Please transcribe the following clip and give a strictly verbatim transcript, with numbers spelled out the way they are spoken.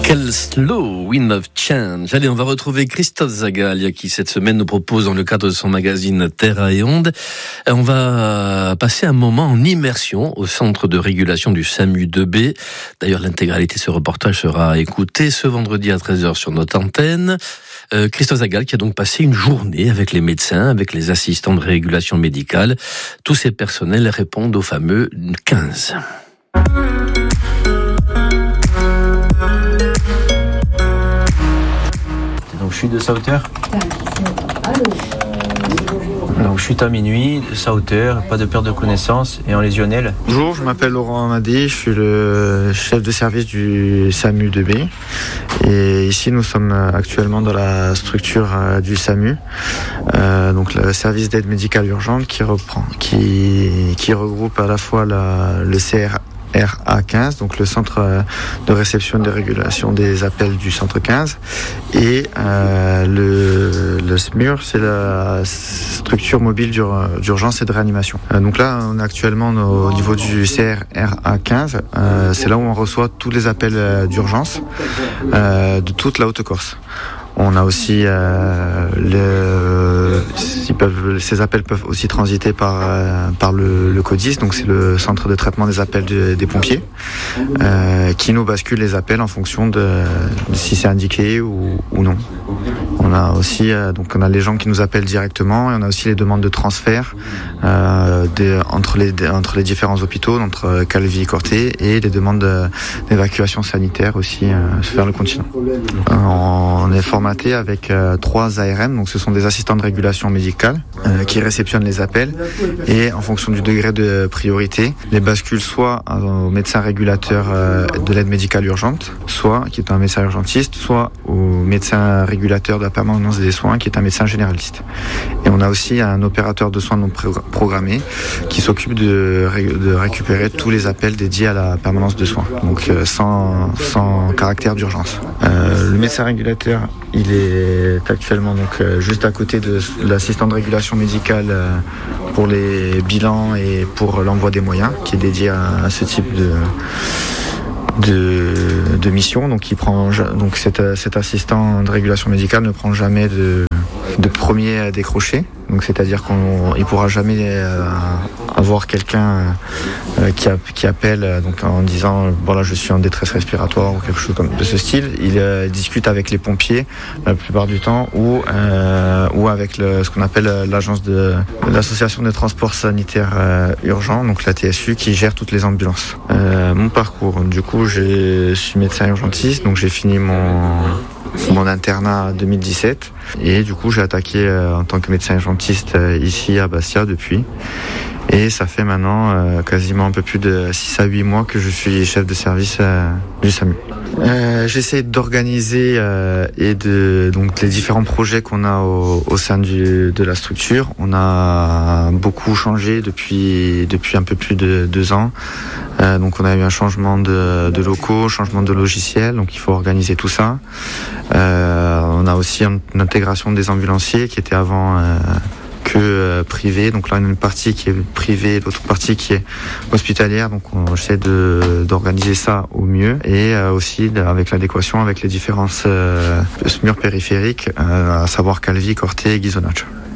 Quel slow wind of change. Allez, on va retrouver Christophe Zagalia qui cette semaine nous propose dans le cadre de son magazine Terra et Onde. On va passer un moment en immersion au centre de régulation du SAMU deux B. D'ailleurs, l'intégralité de ce reportage sera écoutée ce vendredi à treize heures sur notre antenne. Euh, Christophe Zagalia qui a donc passé une journée avec les médecins, avec les assistants de régulation médicale. Tous ces personnels répondent au fameux quinze. Donc je suis de sa hauteur. Donc chute à minuit, de sa hauteur, pas de perte de connaissance et en lésionnel. Bonjour, je m'appelle Laurent Amadé, je suis le chef de service du SAMU deux B. Et ici nous sommes actuellement dans la structure du SAMU, euh, donc le service d'aide médicale urgente qui reprend, qui, qui regroupe à la fois la, le C R R A quinze, donc le centre de réception et de régulation des appels du centre quinze, et euh, le, le S M U R, c'est la structure mobile d'urgence et de réanimation. Euh, donc là, on est actuellement au niveau du C R R A quinze, euh, c'est là où on reçoit tous les appels d'urgence euh, de toute la Haute-Corse. On a aussi euh, le, ils peuvent, ces appels peuvent aussi transiter par euh, par le, le CODIS, donc c'est le centre de traitement des appels de, des pompiers, euh, qui nous bascule les appels en fonction de, de si c'est indiqué ou, ou non. On a aussi euh, donc on a les gens qui nous appellent directement et on a aussi les demandes de transfert euh, des, entre les des, entre les différents hôpitaux, entre Calvi et Corté, et les demandes de, d'évacuation sanitaire aussi euh, vers le continent. On est formé avec euh, trois A R M, donc ce sont des assistants de régulation médicale euh, qui réceptionnent les appels et en fonction du degré de priorité, les basculent soit au médecin régulateur euh, de l'aide médicale urgente, soit qui est un médecin urgentiste, soit au médecin régulateur de la permanence des soins qui est un médecin généraliste. Et on a aussi un opérateur de soins non programmés qui s'occupe de, ré- de récupérer tous les appels dédiés à la permanence de soins, donc euh, sans, sans caractère d'urgence. Euh, le médecin régulateur, il est actuellement donc euh, juste à côté de l'assistant de régulation médicale euh, pour les bilans et pour l'envoi des moyens, qui est dédié à, à ce type de, de, de mission. Donc, il prend, donc cet, cet assistant de régulation médicale ne prend jamais de, de premier décroché. Donc, c'est-à-dire qu'il ne pourra jamais euh, avoir quelqu'un euh, qui, a, qui appelle euh, donc en disant bon là je suis en détresse respiratoire ou quelque chose comme de ce style. Il euh, discute avec les pompiers la plupart du temps ou euh, ou avec le, ce qu'on appelle l'agence de l'association des transports sanitaires euh, urgents, donc la T S U, qui gère toutes les ambulances. Euh, mon parcours, du coup, je suis médecin urgentiste, donc j'ai fini mon mon internat en deux mille dix-sept et du coup j'ai attaqué euh, en tant que médecin urgentiste euh, ici à Bastia depuis, et ça fait maintenant euh, quasiment un peu plus de six à huit mois que je suis chef de service euh, du SAMU. Euh, j'essaie d'organiser euh, et de donc les différents projets qu'on a au, au sein du, de la structure. On a beaucoup changé depuis depuis un peu plus de deux ans. Euh, donc on a eu un changement de, de locaux, changement de logiciel, donc il faut organiser tout ça. Euh, on a aussi une, une intégration des ambulanciers qui était avant euh, que euh, privé. Donc là, on a une partie qui est privée, l'autre partie qui est hospitalière. Donc on essaie de, d'organiser ça au mieux, et euh, aussi de, avec l'adéquation avec les différences euh, S M U R périphériques, euh, à savoir Calvi, Corté et Ghisonaccia.